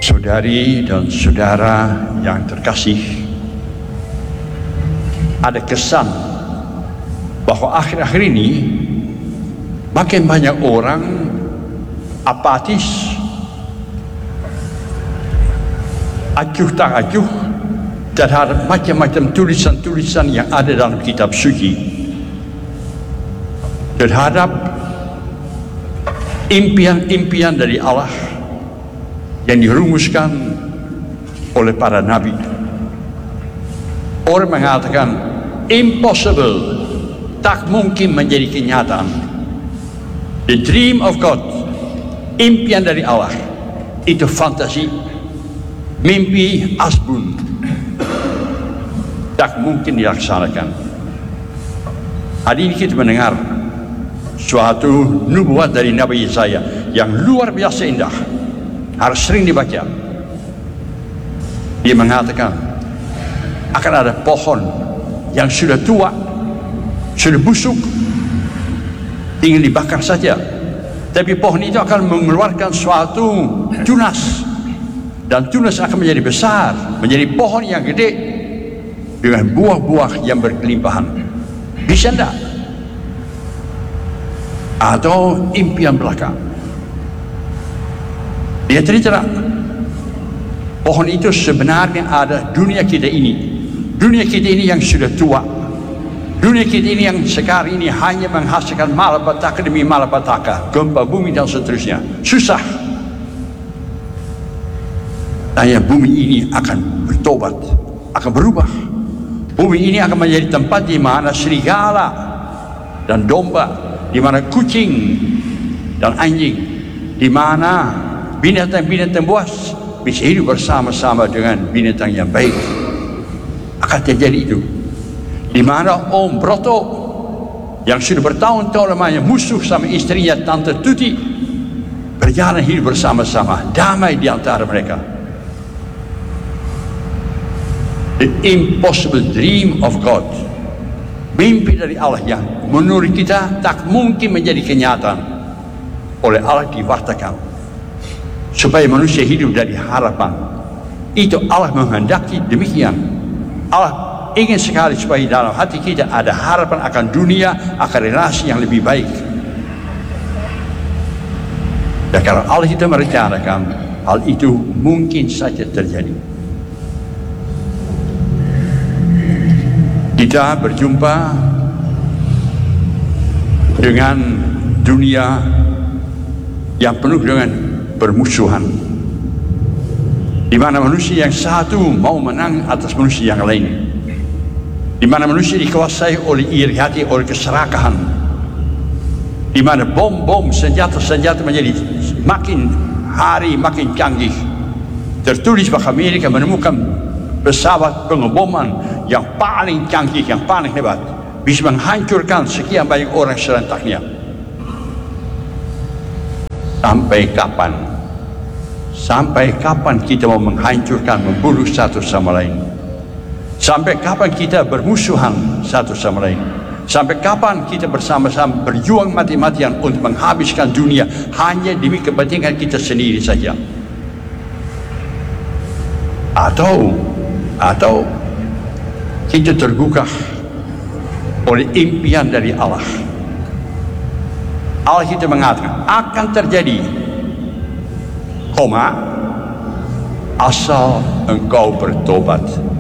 Saudari dan saudara yang terkasih, ada kesan bahwa akhir-akhir ini makin banyak orang apatis, acuh tak acuh terhadap macam-macam tulisan-tulisan yang ada dalam kitab suci, terhadap impian-impian dari Allah yang dirumuskan oleh para nabi. Orang mengatakan impossible, tak mungkin menjadi kenyataan. The dream of God, impian dari Allah, itu fantasi, mimpi asbun, tak mungkin dilaksanakan. Hari ini kita mendengar suatu nubuat dari Nabi Yesaya yang luar biasa indah, harus sering dibaca. Dia mengatakan akan ada pohon yang sudah tua, sudah busuk, tinggal dibakar saja, tapi pohon itu akan mengeluarkan suatu tunas, dan tunas akan menjadi besar, menjadi pohon yang gede dengan buah-buah yang berkelimpahan. Bisa enggak? Atau impian belaka? Dia cerita pohon itu sebenarnya ada dunia kita ini. Dunia kita ini yang sudah tua. Dunia kita ini yang sekarang ini hanya menghasilkan malapetaka demi malapetaka, gempa bumi dan seterusnya. Susah. Tanya bumi ini akan bertobat, akan berubah. Bumi ini akan menjadi tempat di mana serigala dan domba, di mana kucing dan anjing, di mana binatang-binatang buas bisa hidup bersama-sama dengan binatang yang baik. Akan terjadi itu. Di mana Om Broto yang sudah bertahun-tahun lamanya musuh sama istrinya Tante Tuti berjalan hidup bersama-sama, damai di antara mereka. The impossible dream of God, mimpi dari Allah yang menurut kita tak mungkin menjadi kenyataan, oleh Allah diwartakan supaya manusia hidup dari harapan. Itu Allah menghendaki demikian. Allah ingin sekali supaya dalam hati kita ada harapan akan dunia, akan relasi yang lebih baik. Dan kalau Allah itu merencanakan, hal itu mungkin saja terjadi. Kita berjumpa dengan dunia yang penuh dengan bermusuhan, di mana manusia yang satu mau menang atas manusia yang lain, di mana manusia dikuasai oleh iri hati, oleh keserakahan, di mana bom-bom, senjata-senjata menjadi makin hari makin canggih. Tertulis bahwa Amerika menemukan pesawat pengeboman yang paling canggih, yang paling hebat, bisa menghancurkan sekian banyak orang serentaknya. Sampai kapan? Sampai kapan kita mau menghancurkan, membunuh satu sama lain? Sampai kapan kita bermusuhan satu sama lain? Sampai kapan kita bersama-sama berjuang mati-matian untuk menghabiskan dunia hanya demi kepentingan kita sendiri saja? Atau kita tergugah oleh impian dari Allah. Allah kita mengatakan akan terjadi, asal engkau bertobat.